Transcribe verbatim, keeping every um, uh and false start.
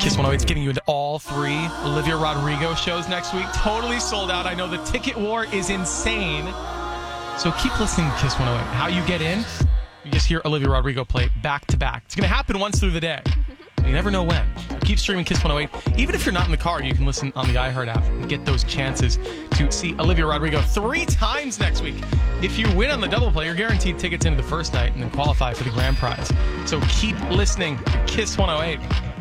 Kiss one oh eight is getting you into all three Olivia Rodrigo shows next week. Totally sold out. I know the ticket war is insane. So keep listening to Kiss one oh eight. How you get in, you just hear Olivia Rodrigo play back to back. It's going to happen once through the day. You never know when. Keep streaming Kiss one oh eight. Even if you're not in the car, you can listen on the iHeart app and get those chances to see Olivia Rodrigo three times next week. If you win on the double play, you're guaranteed tickets into the first night and then qualify for the grand prize. So keep listening to Kiss one oh eight.